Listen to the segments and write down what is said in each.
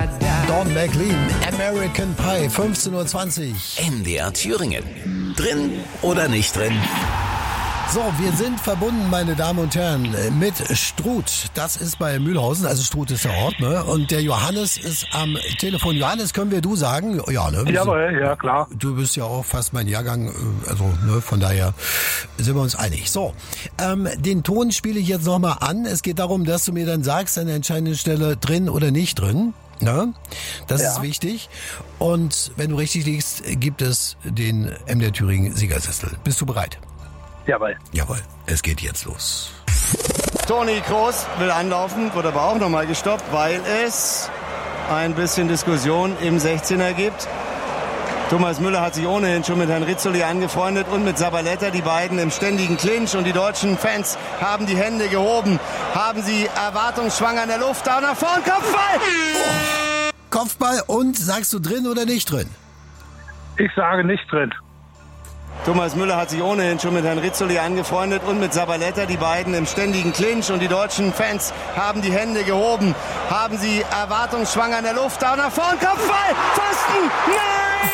Don McLean, American Pie, 15:20 Uhr. MDR Thüringen. Drin oder nicht drin? So, wir sind verbunden, meine Damen und Herren, mit Struth. Das ist bei Mühlhausen, also Struth ist der Ort, ne? Und der Johannes ist am Telefon. Johannes, können wir du sagen? Ja, ne? Jawohl, ja, klar. Du bist ja auch fast mein Jahrgang, also, ne, von daher sind wir uns einig. So, den Ton spiele ich jetzt nochmal an. Es geht darum, dass du mir dann sagst, an der entscheidenden Stelle drin oder nicht drin. Ne? Das ist wichtig. Und wenn du richtig liegst, gibt es den MDR Thüringen Siegersessel. Bist du bereit? Jawohl. Jawohl, es geht jetzt los. Toni Kroos will anlaufen, wird aber auch nochmal gestoppt, weil es ein bisschen Diskussion im 16er gibt. Thomas Müller hat sich ohnehin schon mit Herrn Rizzoli angefreundet und mit Zabaleta, die beiden im ständigen Clinch. Und die deutschen Fans haben die Hände gehoben, haben sie erwartungsschwanger in der Luft. Da nach vorn, Kopfball! Oh. Kopfball und sagst du drin oder nicht drin? Ich sage nicht drin. Thomas Müller hat sich ohnehin schon mit Herrn Rizzoli angefreundet und mit Zabaleta, die beiden im ständigen Clinch. Und die deutschen Fans haben die Hände gehoben, haben sie erwartungsschwanger in der Luft. Da nach vorn, Kopfball! Pfosten! Nein!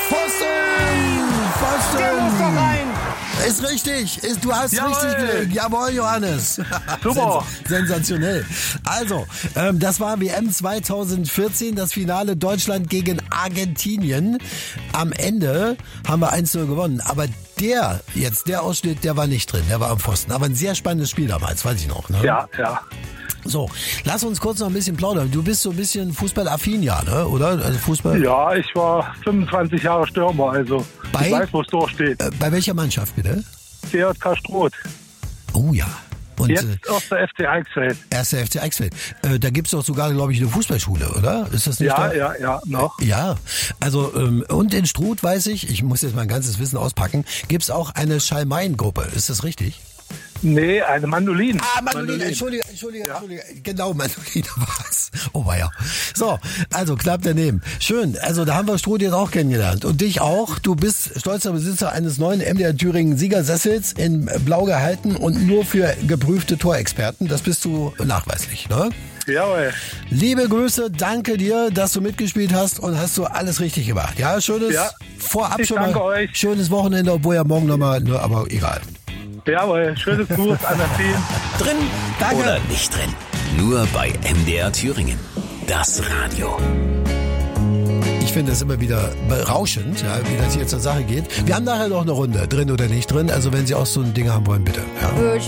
Pfosten! Der muss doch rein! Ist richtig. Du hast Jawohl. richtig gelegt. Jawohl, Johannes. Super. Sensationell. Also, das war WM 2014, das Finale Deutschland gegen Argentinien. Am Ende haben wir 1-0 gewonnen. Aber der Ausschnitt, der war nicht drin. Der war am Pfosten. Aber ein sehr spannendes Spiel damals, weiß ich noch. Ne? Ja. So, lass uns kurz noch ein bisschen plaudern. Du bist so ein bisschen fußballaffin, ja, ne? Oder? Also Fußball. Ja, ich war 25 Jahre Stürmer, also Bei? ich weiß, wo es durchsteht. Bei welcher Mannschaft, bitte? CJK Struth. Oh ja. Und Jetzt erster FC Eichsfeld. Erster FC Eichsfeld. Da gibt's doch sogar, glaube ich, eine Fußballschule, oder? Ist das nicht da? Ja, noch. Ja, also und in Struth weiß ich muss jetzt mein ganzes Wissen auspacken, gibt's auch eine Schalmeien-Gruppe. Ist das richtig? Nee, eine Mandolin. Mandolin. Entschuldige. Genau, Mandolin war's. Oh weia. So, also knapp daneben. Schön, also da haben wir Struth jetzt auch kennengelernt. Und dich auch. Du bist stolzer Besitzer eines neuen MDR Thüringen Siegersessels in Blau gehalten und nur für geprüfte Torexperten. Das bist du nachweislich, ne? Jawohl. Liebe Grüße, danke dir, dass du mitgespielt hast und hast du alles richtig gemacht. Ja, schönes vorab ich schon mal. danke euch. Schönes Wochenende, obwohl ja morgen nochmal, ne, aber egal. Jawohl, schönes Gruß an das Team. Drin oder nicht drin? Nur bei MDR Thüringen. Das Radio. Ich finde es immer wieder berauschend, ja, wie das hier zur Sache geht. Wir haben nachher noch eine Runde, drin oder nicht drin. Also wenn Sie auch so ein Ding haben wollen, bitte. Ja.